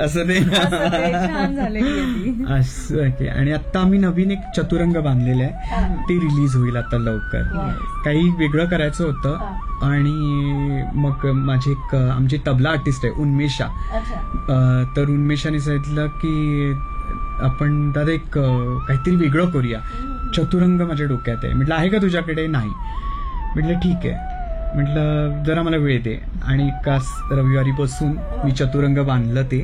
असं ते छान झालेली असं की. आणि आता आम्ही नवीन एक चतुरंग बांधलेलं आहे, ते रिलीज होईल आता लवकर. काही वेगळं करायचं होतं आणि मग माझी एक आमची तबला आर्टिस्ट आहे उन्मेषा, तर उन्मेषाने सांगितलं की आपण दादा एक काहीतरी वेगळं करूया, चतुरंग माझ्या डोक्यात आहे. म्हटलं आहे का तुझ्याकडे? नाही. म्हटलं ठीक आहे, म्हटलं जरा मला वेळ दे. आणि एका रविवारी बसून मी चतुरंग बांधलं ते.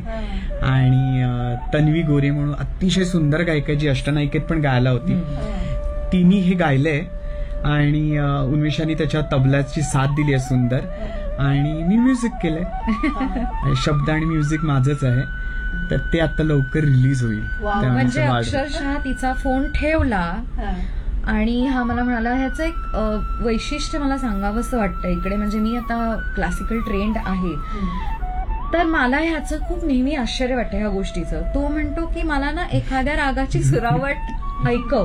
आणि तन्वी गोरे म्हणून अतिशय सुंदर गायिका जी अष्टनायिकेत पण गायला होती, तिने हे गायलंय आणि उन्मेषाने त्याच्या तबल्याची साथ दिली आहे सुंदर. आणि मी म्युझिक केलंय, शब्द आणि म्युझिक माझंच आहे. तर ते आता लवकर रिलीज होईल. म्हणजे अक्षरशः तिचा फोन ठेवला आणि हा मला म्हणाला, ह्याचं एक वैशिष्ट्य मला सांगावंसं वाटतं इकडे. म्हणजे मी आता क्लासिकल ट्रेंड आहे, तर मला ह्याचं खूप नेहमी आश्चर्य वाटतं ह्या गोष्टीचं. तो म्हणतो की मला ना एखाद्या रागाची सुरावट ऐकव,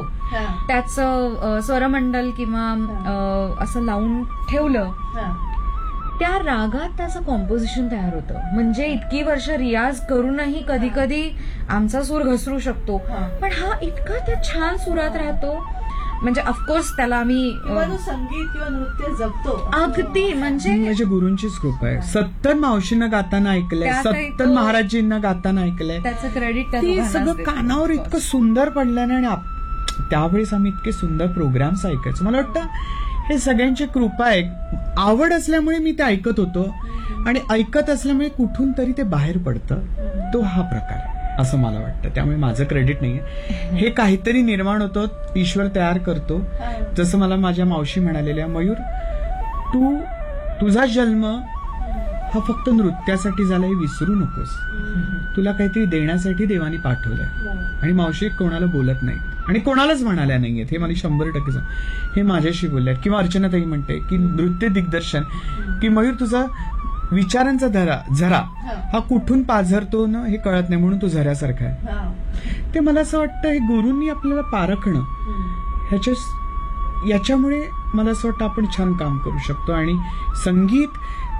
त्याचं स्वरमंडल किंवा असं लावून ठेवलं, त्या रागात त्याचं कॉम्पोजिशन तयार होतं. म्हणजे इतकी वर्ष रियाज करूनही कधी कधी आमचा सूर घसरू शकतो, पण हा इतका त्या छान सुरात राहतो. म्हणजे ऑफकोर्स त्याला आम्ही संगीत किंवा नृत्य जगतो अगदी. म्हणजे गुरूंचीच कृपा आहे. सत्तर मावशींना गाताना ऐकलंय, सत्तर महाराजींना गाताना ऐकलंय, त्याचं क्रेडिट ते सगळं कानावर इतकं सुंदर पडलं ना. आणि त्यावेळेस आम्ही इतके सुंदर प्रोग्राम्स ऐकायचो. मला वाटतं हे सगळ्यांची कृपा आहे. आवड असल्यामुळे मी ते ऐकत होतो आणि ऐकत असल्यामुळे कुठून तरी ते बाहेर पडतं. तो हा प्रकार असं मला वाटतं. त्यामुळे माझं क्रेडिट नाहीये, हे काहीतरी निर्माण होतं, ईश्वर तयार करतो. जसं मला माझ्या मावशी म्हणालेल्या, मयूर तुझा जन्म हा फक्त नृत्यासाठी झाला हे विसरू नकोस, तुला काहीतरी देण्यासाठी देवानी पाठवलंय. आणि मावशी कोणाला बोलत नाही आणि कोणालाच म्हणाल्या नाहीयेत, हे मला 100% हे माझ्याशी बोलल्यात. किंवा अर्चनाताई म्हणते की नृत्य दिग्दर्शन, की मयूर तुझा विचारांचा झरा हा कुठून पाझरतो ना हे कळत नाही, म्हणून तो झऱ्यासारखा आहे. ते मला असं वाटतं हे गुरूंनी आपल्याला पारखणं, याच्यामुळे मला असं वाटतं आपण छान काम करू शकतो. आणि संगीत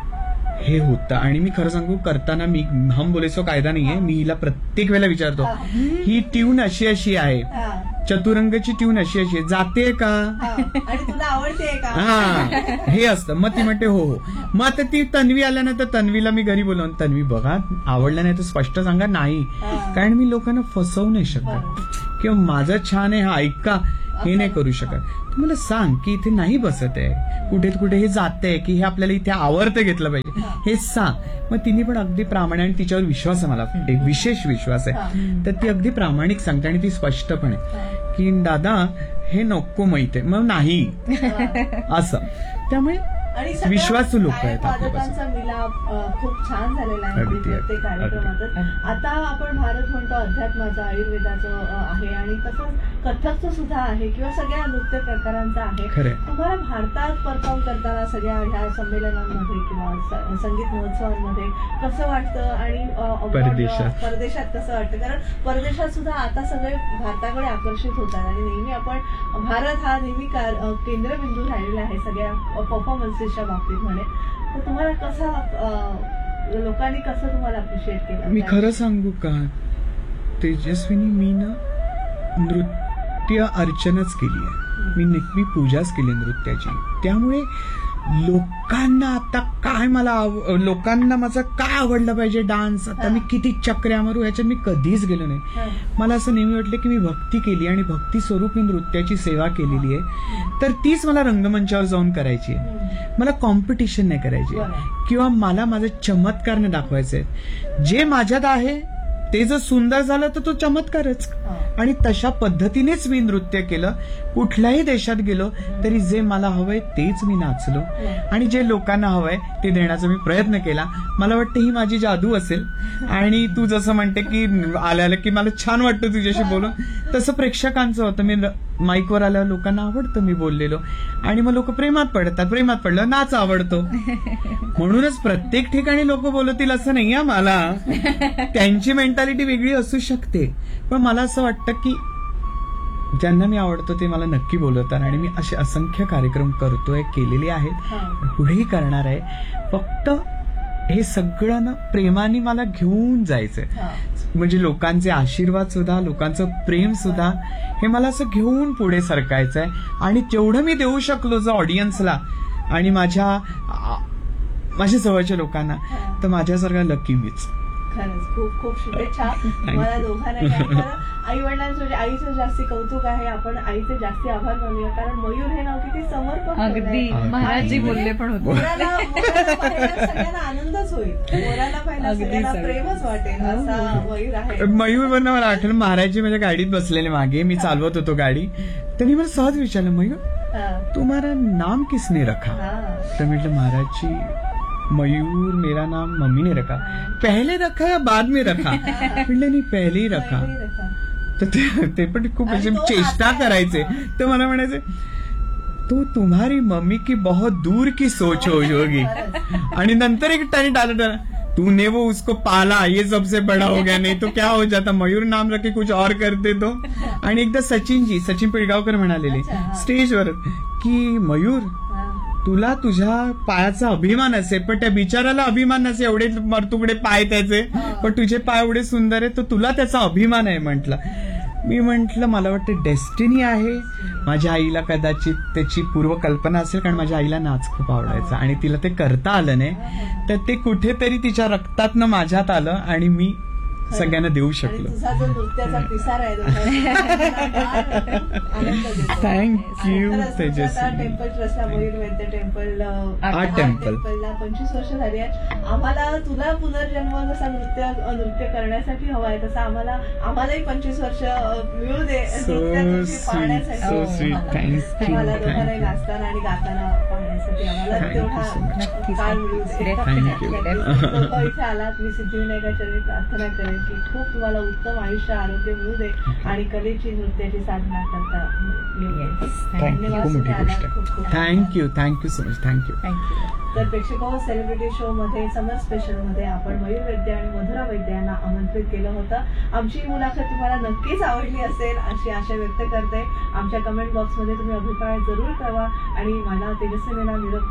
हे होतं. आणि मी खरं सांगू, करताना मी हम बोलेसो कायदा नाहीये, मी हिला प्रत्येक वेळेला विचारतो, ही ट्यून अशी अशी आहे, चतुरंगची ट्यून अशी अशी आहे, जाते का, तुला आवडते का, हा हे असतं. मग ती म्हणते हो हो. मग आता ती तन्वी आल्यानंतर तन्वीला मी घरी बोलवून, तन्वी बघा आवडलं नाही तर स्पष्ट सांगा नाही, कारण मी लोकांना फसवू नाही शकत किंवा माझं छान आहे हा ऐका हे नाही करू शकत. तू मला सांग की इथे नाही बसत आहे, कुठे हे जात आहे, की हे आपल्याला इथे आवडतं घेतलं पाहिजे, हे सांग. मग तिने पण अगदी प्रामाणिक, आणि तिच्यावर विश्वास आहे, मला एक विशेष विश्वास आहे, तर ती अगदी प्रामाणिक सांगते. आणि ती स्पष्टपणे की दादा हे नको माहिती आहे, मग नाही असं. त्यामुळे विश्वासू लोक आहेत वादकांचा मिलाप खूप छान झालेला आहे प्रत्येक कार्यक्रमातच. आता आपण भारत म्हणतो अध्यात्माचं, आयुर्वेदाचं आहे आणि तसंच कथकचं सुद्धा आहे किंवा सगळ्या नृत्य प्रकारांचं आहे. तुम्हाला भारतात परफॉर्म करताना सगळ्या ह्या संमेलनांमध्ये किंवा संगीत महोत्सवांमध्ये कसं वाटतं आणि परदेशात कसं वाटतं? कारण परदेशात सुद्धा आता सगळे भारताकडे आकर्षित होतात आणि नेहमी आपण भारत हा नेहमी केंद्रबिंदू राहिलेला आहे सगळ्या परफॉर्मन्सेसच्या बाबतीत म्हणे. तर तुम्हाला कसं, लोकांनी कसं तुम्हाला अप्रिशिएट केलं? मी खरं सांगू का तेजस्विनी, मी ना नृत्य अर्चनाच केली आहे, मी पूजाच केली नृत्याची. त्यामुळे लोकांना आता काय लोकांना माझं काय आवडलं पाहिजे डान्स, आता मी किती चक्र्या मारू ह्याच्यात मी कधीच गेलो नाही. मला असं नेहमी वाटलं की मी भक्ती केली आणि भक्ती स्वरूप मी नृत्याची सेवा केलेली आहे, तर तीच मला रंगमंचावर जाऊन करायची आहे. मला कॉम्पिटिशन नाही करायची किंवा मला माझं चमत्कार नाही दाखवायचंय. जे माझ्यात आहे ते जर सुंदर झालं तर तो चमत्कारच. आणि तशा पद्धतीनेच मी नृत्य केलं. कुठल्याही देशात गेलो तरी जे मला हवंय तेच मी नाचलो आणि जे लोकांना हवंय ते देण्याचा मी प्रयत्न केला. मला वाटतं ही माझी जादू असेल. आणि तू जसं म्हणते की आल्याला की मला छान वाटतं तुझ्याशी बोलून, तसं प्रेक्षकांचं होतं. मी माईकवर आल्यावर लोकांना आवडतं मी बोललेलो आणि मग लोक प्रेमात पडतात. प्रेमात पडलं नाच आवडतो. म्हणूनच प्रत्येक ठिकाणी लोक बोलतील असं नाही आहे. मला त्यांची मेंटॅलिटी वेगळी असू शकते, पण मला असं वाटतं की ज्यांना मी आवडतो ते मला नक्की बोलवतात आणि मी असे असंख्य कार्यक्रम करतोय, केलेले आहेत, पुढेही करणार आहे. फक्त हे सगळं ना प्रेमाने मला घेऊन जायचंय. म्हणजे लोकांचे आशीर्वाद सुद्धा, लोकांचं प्रेम सुद्धा, हे मला असं घेऊन पुढे सरकायचंय. आणि तेवढं मी देऊ शकलो जर ऑडियन्सला आणि माझ्या जवळच्या लोकांना, तर माझ्यासारखा लकी मीच. खरंच खूप खूप शुभेच्छा मला दोघांना. आई वडिलांचं म्हणजे आईचं जास्ती कौतुक आहे. आपण आईचे जास्ती आभार मानूया, कारण मयूर हे नाव किती समर्पक. अगदी महाराजजी बोलले पण होते. मोराला पाहिल्यावर सगळ्यांना आनंदच होईल, मोराला पाहिला सगळ्यांना प्रेमच वाटेल असा मयूर आहे. मयूर म्हणून मला आठवलं, महाराजजी माझ्या गाडीत बसलेले मागे, मी चालवत होतो गाडी, त्यांनी मला सहज विचारलं, मयूर तुम्हारा नाम किसने रखा? तर म्हटलं, महाराजजी मयूर मेरा नाम मम्मी ने रखा. पहले रखा या बाद में रखा? म्हटलं नाही, पहले ही रखा. तर ते पण खूप चेष्टा करायचे. तर मला म्हणायचे, तो तुम्हारी मम्मी की बहुत दूर की सोच होगी. आणि नंतर एक टाणी डाला, तूने वो उसको पाला, ये सबसे बड़ा हो गया, नहीं तो क्या हो जाता, मयूर नाम रखे कुछ और करते तो. आणि एकदा सचिन पिळगावकर म्हणालेले स्टेजवर की, मयूर तुला तुझ्या पायाचा अभिमान असेल, पण त्या बिचाराला अभिमान नसे, एवढे मरतुकडे पाय त्याचे, पण तुझे पाय एवढे सुंदर आहे, तर तुला त्याचा अभिमान आहे म्हटलं. मी म्हंटल, मला वाटतं डेस्टिनी आहे. माझ्या आईला कदाचित त्याची पूर्वकल्पना असेल, कारण माझ्या आईला नाच खूप आवडायचा आणि तिला ते करता आलं नाही, तर ते कुठेतरी तिच्या रक्तातनं माझ्यात आलं आणि मी सगळ्यांना देऊ शकलो. तुझा जो नृत्याचा पिसार आहे थँक्यू तेजस्वी. टेम्पल ट्रस्टला, मयूर वैद्य टेम्पल आर्ट टेम्पलला 25 वर्ष झाली आहे. आम्हाला तुला पुनर्जन्म जसा नृत्य करण्यासाठी हवा आहे, तसा आम्हालाही 25 वर्ष मिळू दे पाहण्यासाठी. मला दोघांनाही नाचताना आणि गाताना पाहण्यासाठी आम्हाला तेवढा काळ मिळू दे. इथे आलात, मी सिद्धिविनायकाच्या प्रार्थना करेन की खूप तुम्हाला उत्तम आयुष्य, आरोग्य मिळू दे आणि कलेची, नृत्याची साधना करता थँक्यू सो मच. थँक्यू. तर प्रेक्षकांनो, सेलिब्रिटी शो मध्ये समर स्पेशल मध्ये आपण मयूर वैद्य आणि मधुरा वैद्य यांना आमंत्रित केलं होतं. आमची ही मुलाखत तुम्हाला नक्कीच आवडली असेल अशी आशा व्यक्त करते. आमच्या कमेंट बॉक्समध्ये तुम्ही अभिप्राय जरूर कळवा आणि मला तेजस्वीला निरोप